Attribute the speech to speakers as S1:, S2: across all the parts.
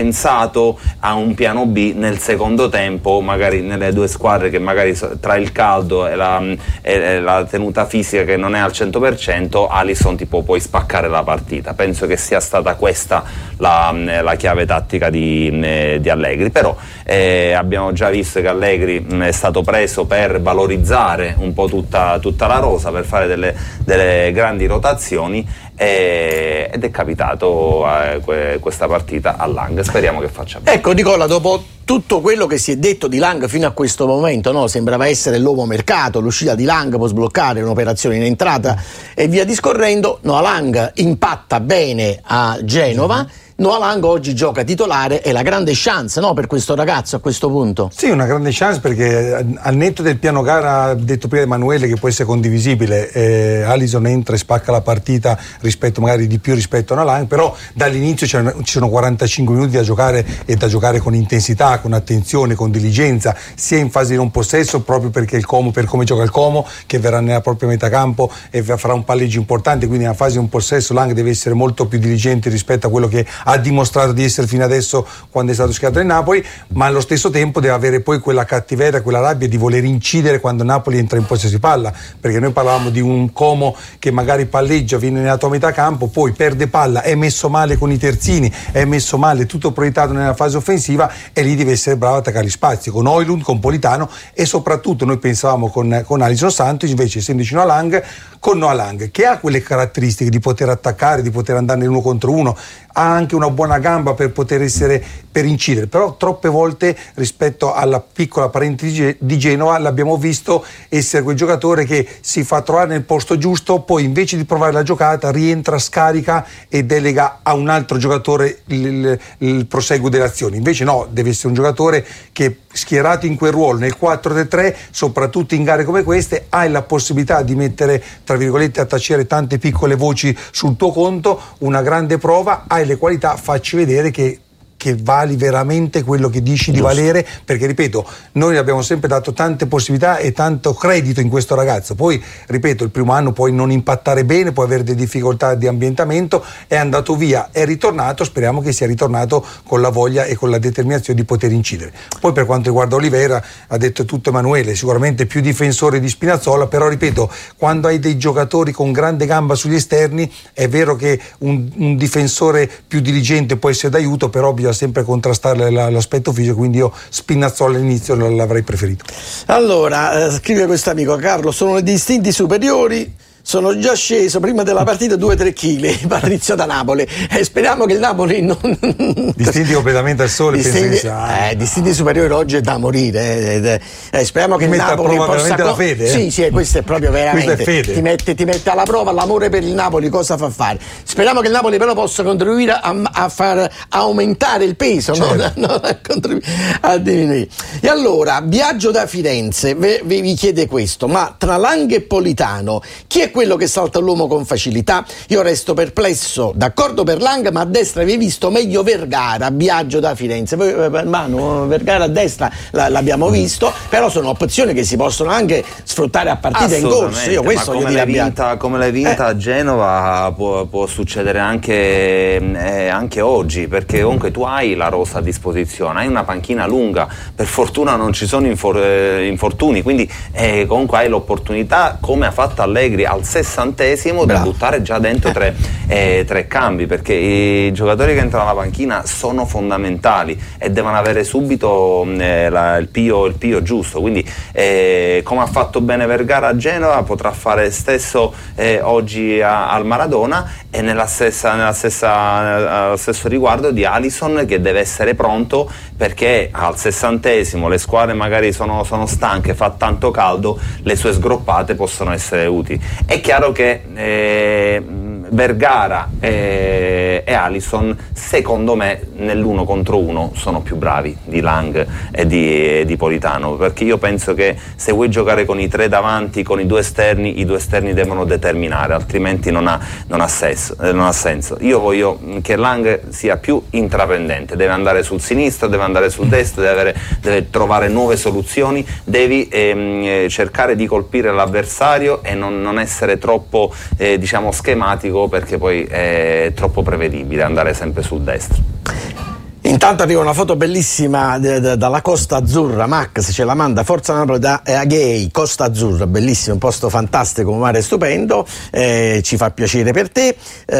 S1: pensato a un piano B nel secondo tempo, magari nelle due squadre che magari tra il caldo e la tenuta fisica che non è al 100%, Alisson ti può poi spaccare la partita. Penso che sia stata questa la chiave tattica di Allegri, però abbiamo già visto che Allegri è stato preso per valorizzare un po' tutta la rosa, per fare delle grandi rotazioni, ed è capitato questa partita a Lang. Speriamo che faccia bene.
S2: Ecco Nicola, dopo tutto quello che si è detto di Lang fino a questo momento, no? Sembrava essere l'uomo mercato, l'uscita di Lang può sbloccare un'operazione in entrata e via discorrendo. Noah Lang impatta bene a Genova. Noah Lang oggi gioca titolare, è la grande chance, no, per questo ragazzo a questo punto?
S3: Sì, una grande chance, perché al netto del piano gara, ha detto prima Emanuele, che può essere condivisibile, Alisson entra e spacca la partita magari di più rispetto a Noah Lang, però dall'inizio ci sono 45 minuti da giocare, e da giocare con intensità, con attenzione, con diligenza, sia in fase di non possesso, proprio perché il Como, per come gioca il Como, che verrà nella propria metà campo e farà un palleggio importante, quindi nella fase di non possesso Lang deve essere molto più diligente rispetto a quello che ha dimostrato di essere fino adesso quando è stato schierato in Napoli, ma allo stesso tempo deve avere poi quella cattiveria, quella rabbia di voler incidere quando Napoli entra in possesso di palla, perché noi parlavamo di un Como che magari palleggia, viene nella tua metà campo, poi perde palla, è messo male con i terzini, è messo male, tutto proiettato nella fase offensiva, e lì deve essere bravo a attaccare gli spazi con Højlund, con Politano, e soprattutto noi pensavamo con Alisson Santos, invece essendo vicino a Lang, con Noah Lang, che ha quelle caratteristiche di poter attaccare, di poter andare nell'uno contro uno, ha anche una buona gamba per poter incidere, però troppe volte rispetto alla piccola parente di Genova l'abbiamo visto essere quel giocatore che si fa trovare nel posto giusto, poi invece di provare la giocata rientra, scarica e delega a un altro giocatore il proseguo delle azioni. Invece no, deve essere un giocatore che, schierato in quel ruolo nel 4-3-3, soprattutto in gare come queste, hai la possibilità di mettere, tra virgolette, a tacere tante piccole voci sul tuo conto, una grande prova, hai le qualità, facci vedere che vali veramente quello che dici di valere, perché ripeto, noi abbiamo sempre dato tante possibilità e tanto credito in questo ragazzo. Poi ripeto, il primo anno puoi non impattare bene, puoi avere delle difficoltà di ambientamento, è andato via, è ritornato, speriamo che sia ritornato con la voglia e con la determinazione di poter incidere. Poi per quanto riguarda Olivera, ha detto tutto Emanuele, sicuramente più difensore di Spinazzola, però ripeto, quando hai dei giocatori con grande gamba sugli esterni, è vero che un difensore più diligente può essere d'aiuto, però bisogna sempre contrastare l'aspetto fisico, quindi io Spinazzola all'inizio l'avrei preferito.
S2: Allora, scrive questo amico: Carlo, sono le distinti superiori, sono già sceso prima della partita 2-3 kg, Patrizio da Napoli, speriamo che il Napoli non...
S3: Distinti completamente al sole,
S2: distinti superiori oggi è da morire, speriamo che il Napoli possa...
S3: la fede,
S2: Sì, questo è proprio veramente,
S3: è fede.
S2: Ti mette alla prova l'amore per il Napoli, cosa fa fare. Speriamo che il Napoli però possa contribuire a far aumentare il peso, certo. non a diminuire. E allora, Biagio da Firenze vi chiede questo: ma tra Lang e Politano chi è quello che salta l'uomo con facilità? Io resto perplesso, d'accordo per Lang, ma a destra vi hai visto meglio Vergara. Biagio da Firenze. Poi Manu, Vergara a destra l'abbiamo visto, però sono opzioni che si possono anche sfruttare a partita in corso. Io questo
S1: come l'hai vinta a Genova può succedere anche oggi, perché comunque tu hai la rosa a disposizione, hai una panchina lunga, per fortuna non ci sono infortuni, quindi comunque hai l'opportunità, come ha fatto Allegri al 60esimo, da buttare già dentro tre cambi, perché i giocatori che entrano alla panchina sono fondamentali e devono avere subito il pio giusto, quindi come ha fatto bene Vergara a Genova potrà fare stesso oggi al Maradona, e allo stesso riguardo di Alisson, che deve essere pronto, perché al 60esimo le squadre magari sono stanche, fa tanto caldo, le sue sgroppate possono essere utili. È chiaro che Vergara e Alisson, secondo me, nell'uno contro uno sono più bravi di Lang e di Politano, perché io penso che se vuoi giocare con i tre davanti, con i due esterni devono determinare, altrimenti non ha senso. Io voglio che Lang sia più intraprendente, deve andare sul sinistro, deve andare sul destro, deve trovare nuove soluzioni, devi cercare di colpire l'avversario e non essere troppo schematico, perché poi è troppo prevedibile andare sempre sul destro.
S2: Intanto arriva una foto bellissima dalla Costa Azzurra. Max ce la manda, Forza Napoli da Agei, Costa Azzurra, bellissimo, un posto fantastico, un mare stupendo, ci fa piacere per te.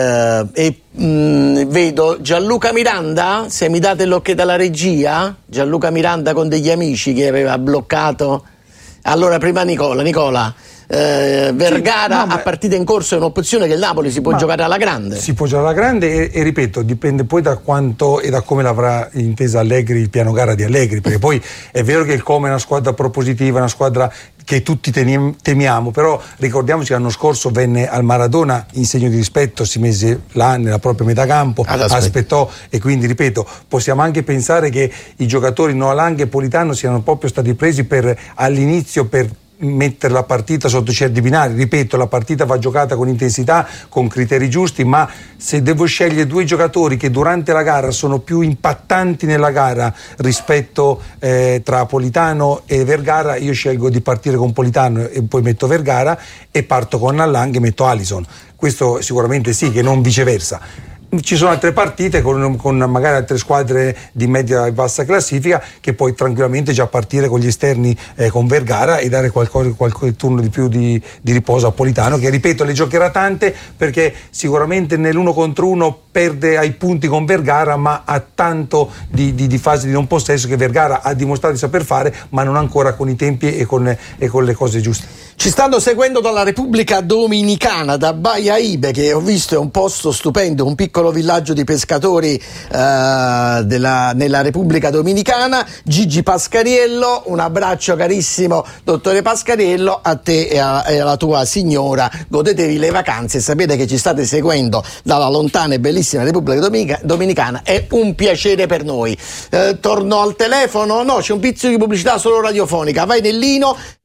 S2: Vedo Gianluca Miranda, se mi date l'ok dalla regia, Gianluca Miranda con degli amici che aveva bloccato. Allora prima Nicola. Vergara a partita in corso è un'opzione che il Napoli si può giocare alla grande.
S3: Si può giocare alla grande e ripeto, dipende poi da quanto e da come l'avrà intesa Allegri, il piano gara di Allegri, perché poi è vero che il Como è una squadra propositiva, una squadra che tutti temiamo, però ricordiamoci che l'anno scorso venne al Maradona in segno di rispetto, si mise là nella propria metacampo, aspettò, e quindi ripeto, possiamo anche pensare che i giocatori Noalang e Politano siano proprio stati presi all'inizio per mettere la partita sotto certi binari. Ripeto, la partita va giocata con intensità, con criteri giusti, ma se devo scegliere due giocatori che durante la gara sono più impattanti nella gara rispetto tra Politano e Vergara, io scelgo di partire con Politano e poi metto Vergara, e parto con Allang e metto Alisson. Questo sicuramente sì, che non viceversa. Ci sono altre partite con magari altre squadre di media e bassa classifica che puoi tranquillamente già partire con gli esterni, con Vergara, e dare qualche turno di più di riposo a Politano, che ripeto le giocherà tante, perché sicuramente nell'1 contro 1 perde ai punti con Vergara, ma ha tanto di fase di non possesso che Vergara ha dimostrato di saper fare, ma non ancora con i tempi e con le cose giuste.
S2: Ci stanno seguendo dalla Repubblica Dominicana, da Baia Ibe, che ho visto è un posto stupendo, un piccolo villaggio di pescatori nella Repubblica Dominicana. Gigi Pascariello, un abbraccio carissimo dottore Pascariello, a te e alla tua signora, godetevi le vacanze e sapete che ci state seguendo dalla lontana e bellissima Repubblica Dominicana, è un piacere per noi. Torno al telefono, no, c'è un pizzico di pubblicità solo radiofonica, vai Nellino.